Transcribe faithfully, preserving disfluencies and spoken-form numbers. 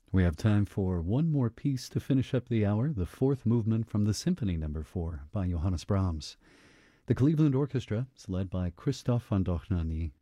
We have time for one more piece to finish up the hour, the fourth movement from the Symphony Number Four by Johannes Brahms. The Cleveland Orchestra is led by Christoph von Dohnanyi